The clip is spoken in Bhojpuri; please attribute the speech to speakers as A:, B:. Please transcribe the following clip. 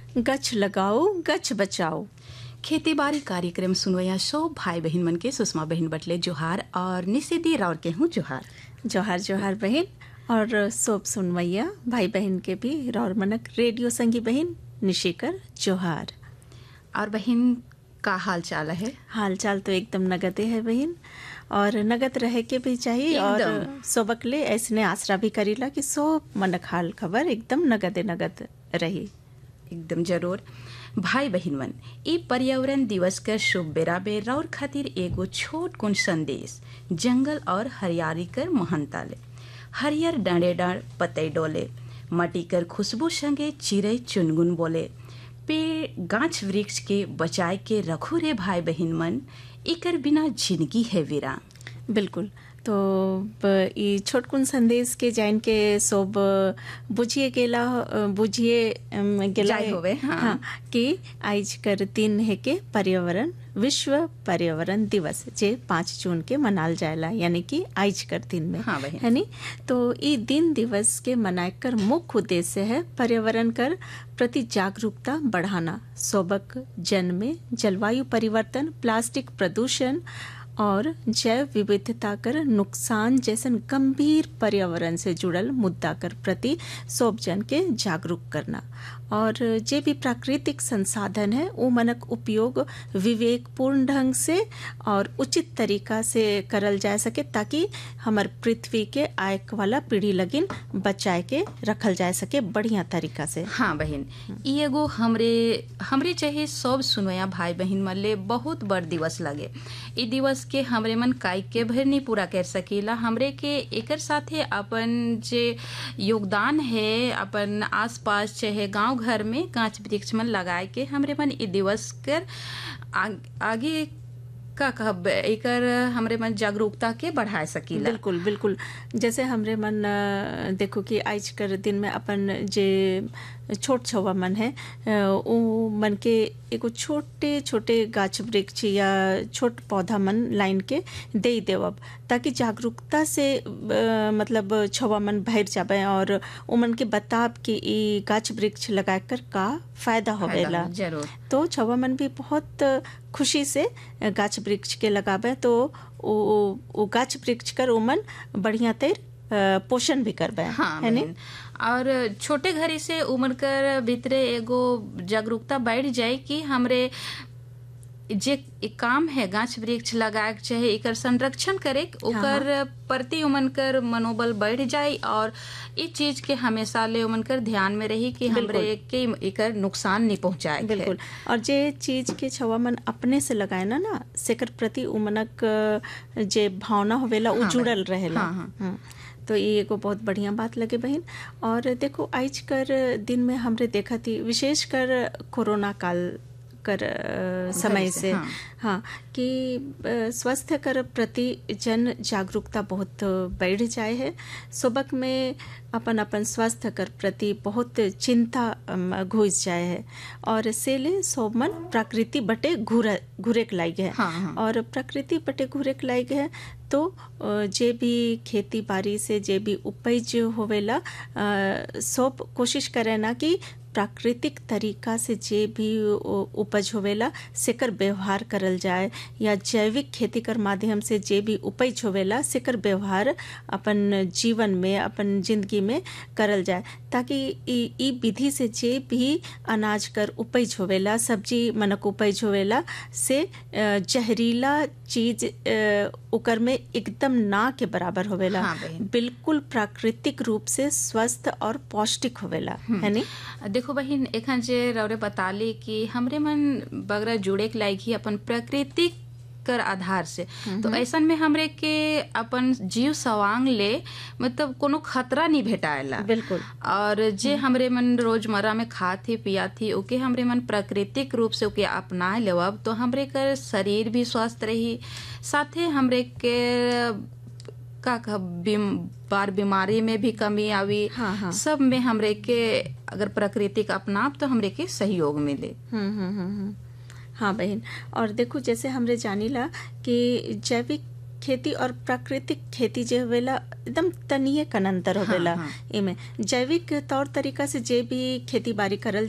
A: गछ लगाओ गछ बचाओ।
B: खेती बाड़ी कार्यक्रम सुनवैया सब भाई बहन मन के सुषमा बहन बटले जोहार और निषेधी राउर के हूँ जोहार।
A: जोहार जोहार बहन और सोप सुनवैया भाई बहन के भी राउर मनक रेडियो संगी बहन निशिकर जोहार।
B: और बहन का हाल चाल है?
A: हाल चाल तो एकदम नगदे है बहन, और नगद रहे के भी चाहिए और सोबकले ऐसने आसरा भी करीला कि सोप मनक हाल खबर एकदम नगदे नगद रही।
B: एकदम जरूर भाई बहन मन, ई पर्यावरण दिवस का शुभ बेरा बे राउर खातिर एगो छोट कुन संदेश जंगल और हरियाली कर महंता ले। हरियर डांडे डांड पतई डोले, मटी कर खुशबू संगे चिड़ै चुनगुन बोले। पेड़ गाछ वृक्ष के बचाए के रखू रे भाई बहन मन, इकर बिना जिंदगी है वीरा।
A: बिल्कुल, तो ई छोटकुन संदेश के जाइन के सोब बुझिए गेला
B: होवे
A: हाँ कि आज कर दिन है के पर्यावरण विश्व पर्यावरण दिवस जे 5 जून के मनाल जाएला, यानी कि आज कर दिन में है नी। तो ई दिन दिवस के मनाए कर मुख्य उद्देश्य है पर्यावरण कर प्रति जागरूकता बढ़ाना, सोबक जन में जलवायु परिवर्तन, प्लास्टिक प्रदूषण और जैव विविधता कर नुकसान जैसन गंभीर पर्यावरण से जुड़ल मुद्दा कर प्रति सब जन के जागरूक करना। और जे भी प्राकृतिक संसाधन है वो मनक उपयोग विवेकपूर्ण ढंग से और उचित तरीका से करल जा सके, ताकि हमार पृथ्वी के आय वाला पीढ़ी लगिन बचाए के रखल जा सके बढ़िया तरीका से।
B: हाँ बहन, ई एगो हमरे चाहे सब सुनवया भाई बहन मन ले बहुत बड़ दिवस लगे। ई दिवस के हमरे मन काई के भर नहीं पूरा कर सकेला। हमरे के एकर साथे अपन जे योगदान है अपन आसपास चाहे गांव घर में गाछ वृक्ष मन लगाए के हमरे मन ई दिवस कर आगे का कहब एकर हमरे मन जागरूकता के बढ़ाए सकीला।
A: बिल्कुल बिल्कुल, जैसे हमरे मन देखो कि आज कर दिन में अपन जे छोट छवा मन है वो मन के एगो छोटे छोटे गाछ वृक्ष या छोट पौधा मन लाइन के दे देवब, ताकि जागरूकता से मतलब छवा मन भर जाबे और उमन के बताब कि ई गाछ वृक्ष लगाए कर का फायदा होवेला।
B: जरूर,
A: तो छवा मन भी बहुत खुशी से गाछ वृक्ष के लगाबे, तो वो गाछ वृक्ष कर उमन बढ़िया तेर पोषण भी करबे।
B: हाँ, है नी। और छोटे घरी से उमन कर भीतरे एगो जागरूकता बढ़ जाए कि हमरे जे काम है गाछ वृक्ष लगाए चाहे एकर संरक्षण करे, ओकर प्रति उमन कर मनोबल बढ़ जाए और इस चीज के हमेशा ले उमन कर ध्यान में रही कि हमरे के एकर नुकसान नहीं पहुंचाए।
A: बिल्कुल, और जे चीज के छवा मन अपने से लगाए ना सेकर प्रति उमनक जे भावना होवेला उ जुड़ल रहेला। तो ये एगो बहुत बढ़िया बात लगे बहन। और देखो आज कर दिन में हमरे देखा थी विशेष कर कोरोना काल कर समय से हाँ कि स्वास्थ्य कर प्रति जन जागरूकता बहुत बढ़ जाए है। सुबह में अपन अपन स्वास्थ्य कर प्रति बहुत चिंता घुस जाए है और से ले सब मन प्रकृति बटे घूरे के लायक है। और प्रकृति बटे घूरे के लायक है तो जे भी खेती बाड़ी से जे भी उपज होवेला सब कोशिश करे ना कि प्राकृतिक तरीका से जे भी उपज होवेला सेकर व्यवहार करल जाए, या जैविक खेती कर माध्यम से जे भी उपज होवेला सेकर व्यवहार अपन जीवन में अपन जिंदगी में करल जाए, ताकि ई विधि से जे भी अनाज कर उपज होवेला, सब्जी मनक उपज होवेला से जहरीला चीज ओकर में एकदम ना के बराबर होवेला। बिल्कुल प्राकृतिक रूप से स्वस्थ और पौष्टिक होवेला, है नी।
B: देखो बहिन, एखन जे रौरे बताली कि हमरे मन बगरा जुड़े के लायक ही अपन प्राकृतिक कर आधार से, तो ऐसन में हमरे के अपन जीव सवांग ले मतलब कोनो खतरा नहीं भेटाएला।
A: बिल्कुल,
B: और जे हमरे मन रोजमर्रा में खात ही पिया थी ओके हमरे मन प्राकृतिक रूप से ओके अपना लेवब तो हमरे कर शरीर भी स्वस्थ रही, साथे हमरे के का बार बीमारी में भी कमी आवी। सब में हमरे के अगर प्राकृतिक अपनाप तो हमरे के सहयोग मिले।
A: हाँ बहन, और देखो जैसे हमरे जानीला कि जैविक खेती और प्राकृतिक खेती जे होवेला एकदम तनिए कन अंतर होवेला। इमे जैविक तौर तरीका से जे भी खेती बाड़ी करल